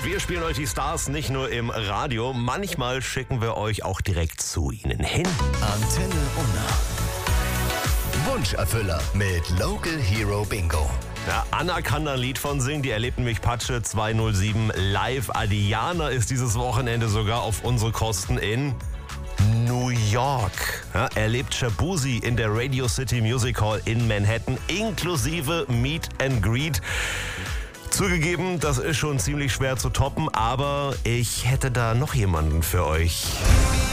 Wir spielen euch die Stars nicht nur im Radio, manchmal schicken wir euch auch direkt zu ihnen hin. Antenne Unna. Wunscherfüller mit Local Hero Bingo. Ja, Anna kann da ein Lied von singen, die erlebt nämlich Patsche 207 live. Adiana ist dieses Wochenende sogar auf unsere Kosten in New York. Ja, erlebt Shabuzi in der Radio City Music Hall in Manhattan, inklusive Meet and Greet. Zugegeben, das ist schon ziemlich schwer zu toppen, aber ich hätte da noch jemanden für euch.